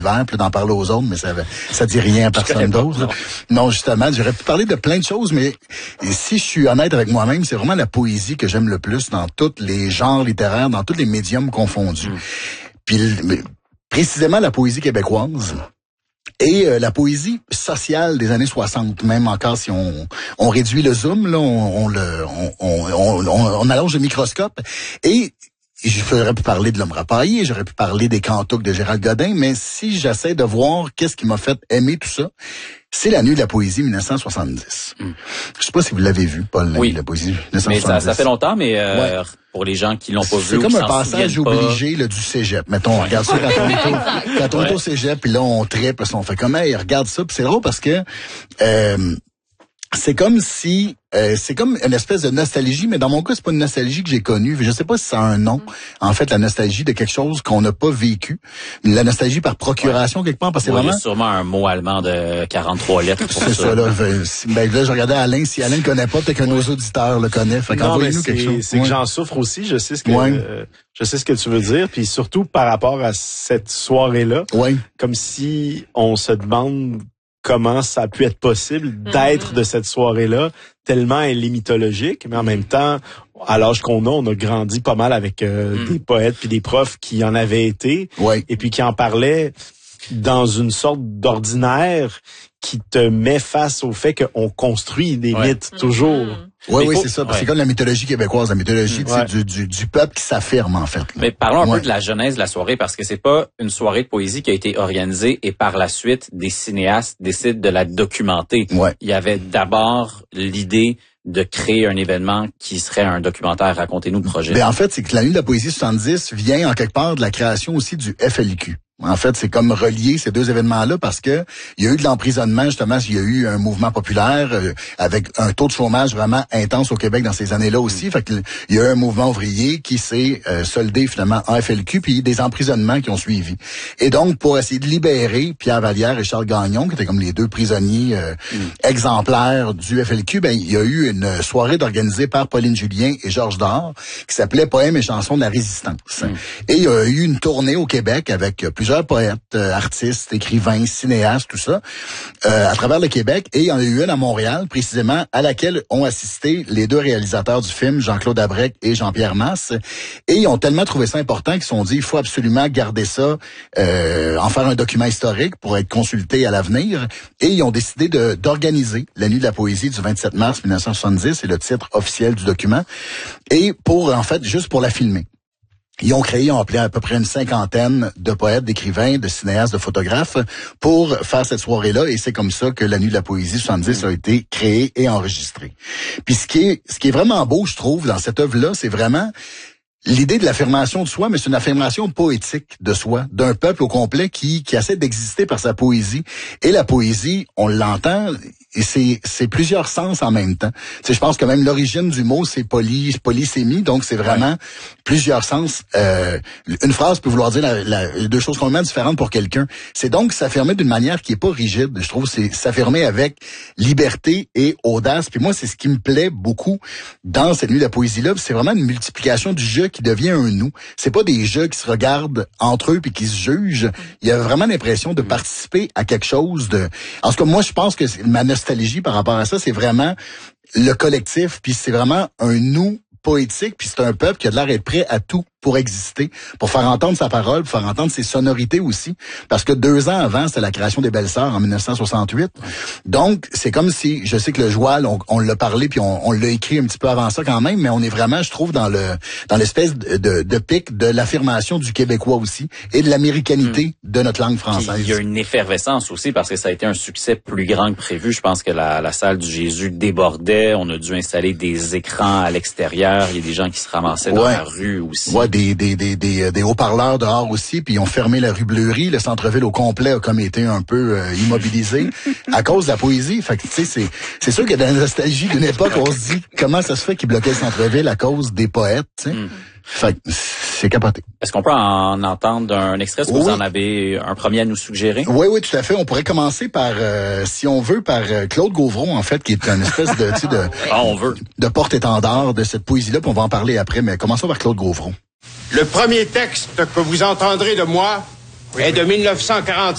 puis d'en parler aux autres, mais ça dit rien à personne d'autre. Non, justement, j'aurais pu parler de plein de choses, mais si je suis honnête avec moi-même, c'est vraiment la poésie que j'aime le plus dans tous les genres littéraires, dans tous les médiums confondus. Puis précisément la poésie québécoise. Et la poésie sociale des années 60, même encore si on réduit le zoom, là, on allonge le microscope. Et j'aurais pu parler de L'Homme rapaillé, j'aurais pu parler des Cantucs de Gérald Godin, mais si j'essaie de voir qu'est-ce qui m'a fait aimer tout ça, c'est La Nuit de la poésie 1970. Je sais pas si vous l'avez vu, Paul, La Nuit de la poésie 1970. Mais ça fait longtemps, mais pour les gens qui l'ont pas vu, c'est comme un passage obligé là, du cégep. Mettons, on regarde ça quand on est au cégep, puis là on tripe, puis on fait comme hey, regarde ça, puis c'est drôle parce que c'est comme si c'est comme une espèce de nostalgie, mais dans mon cas, c'est pas une nostalgie que j'ai connue. Je sais pas si ça a un nom. En fait, la nostalgie de quelque chose qu'on n'a pas vécu. La nostalgie par procuration quelque part, parce que c'est vraiment... Il y a sûrement un mot allemand de 43 lettres pour ça. C'est ça, là. Là, je regardais Alain. Si Alain ne connaît pas, peut-être qu'un de nos auditeurs le connaît. Fait qu'envoyez-nous quelque chose. C'est que j'en souffre aussi. Je sais ce que tu veux dire. Puis surtout par rapport à cette soirée-là. Comme si on se demande comment ça a pu être possible d'être de cette soirée-là, tellement elle est mythologique, mais en même temps, à l'âge qu'on a, on a grandi pas mal avec des poètes puis des profs qui en avaient été, et puis qui en parlaient dans une sorte d'ordinaire qui te met face au fait qu'on construit des mythes toujours. Oui, c'est ça. C'est comme la mythologie québécoise, la mythologie du peuple qui s'affirme, en fait. Là. Mais parlons un peu de la genèse de la soirée, parce que c'est pas une soirée de poésie qui a été organisée et par la suite, des cinéastes décident de la documenter. Il y avait d'abord l'idée de créer un événement qui serait un documentaire. Racontez-nous le projet. En fait, c'est que La Nuit de la poésie 70 vient en quelque part de la création aussi du FLQ. En fait, c'est comme relier ces deux événements-là parce que il y a eu de l'emprisonnement, justement, il y a eu un mouvement populaire avec un taux de chômage vraiment intense au Québec dans ces années-là aussi. Fait que il y a eu un mouvement ouvrier qui s'est soldé finalement en FLQ, puis des emprisonnements qui ont suivi. Et donc, pour essayer de libérer Pierre Vallière et Charles Gagnon, qui étaient comme les deux prisonniers exemplaires du FLQ, il y a eu une soirée organisée par Pauline Julien et Georges Dard qui s'appelait Poèmes et chansons de la résistance. Et il y a eu une tournée au Québec avec plusieurs poètes, artistes, écrivains, cinéastes, tout ça, à travers le Québec. Et il y en a eu une à Montréal, précisément, à laquelle ont assisté les deux réalisateurs du film, Jean-Claude Abrec et Jean-Pierre Masse. Et ils ont tellement trouvé ça important qu'ils se sont dit, il faut absolument garder ça, en faire un document historique pour être consulté à l'avenir. Et ils ont décidé d'organiser la Nuit de la poésie du 27 mars 1970, c'est le titre officiel du document. Et pour, en fait, juste pour la filmer. Ils ont créé, ils ont appelé à peu près une cinquantaine de poètes, d'écrivains, de cinéastes, de photographes pour faire cette soirée-là. Et c'est comme ça que La Nuit de la poésie 70 a été créée et enregistrée. Puis ce qui est vraiment beau, je trouve, dans cette œuvre-là, c'est vraiment l'idée de l'affirmation de soi, mais c'est une affirmation poétique de soi, d'un peuple au complet qui essaie d'exister par sa poésie. Et la poésie, on l'entend, et c'est plusieurs sens en même temps. Tu sais, je pense que même l'origine du mot, c'est polysémie, donc c'est vraiment plusieurs sens. Une phrase peut vouloir dire deux choses complètement différentes pour quelqu'un. C'est donc s'affirmer d'une manière qui est pas rigide. Je trouve c'est s'affirmer avec liberté et audace. Puis moi, c'est ce qui me plaît beaucoup dans cette Nuit de la poésie-là. C'est vraiment une multiplication du jeu qui devient un nous. C'est pas des jeux qui se regardent entre eux puis qui se jugent. Il y a vraiment l'impression de participer à quelque chose de... En tout cas, moi, je pense que ma nostalgie par rapport à ça, c'est vraiment le collectif, puis c'est vraiment un nous poétique, puis c'est un peuple qui a de l'air d'être prêt à tout pour exister, pour faire entendre sa parole, pour faire entendre ses sonorités aussi. Parce que 2 ans avant, c'était la création des Belles-Sœurs en 1968. Donc, c'est comme si, je sais que le joual, on l'a parlé, puis on l'a écrit un petit peu avant ça quand même, mais on est vraiment, je trouve, dans l'espèce de pic de l'affirmation du québécois aussi, et de l'américanité de notre langue française. Puis, il y a une effervescence aussi, parce que ça a été un succès plus grand que prévu. Je pense que la salle du Jésus débordait, on a dû installer des écrans à l'extérieur, il y a des gens qui se ramassaient dans la rue aussi. Des haut-parleurs dehors aussi, puis ils ont fermé la rue Bleury. Le centre-ville au complet a comme été un peu immobilisé à cause de la poésie. Fait que tu sais, c'est sûr qu'il y a de la nostalgie d'une époque où on se dit comment ça se fait qu'ils bloquaient le centre-ville à cause des poètes, tu sais. Fait que c'est capoté. Est-ce qu'on peut en entendre un extrait? Est-ce que vous en avez un premier à nous suggérer? Oui, tout à fait. On pourrait commencer par, si on veut, par Claude Gauvron, en fait, qui est une espèce de, tu sais, de porte-étendard de cette poésie-là, puis on va en parler après, mais commençons par Claude Gauvron. Le premier texte que vous entendrez de moi est de 1945.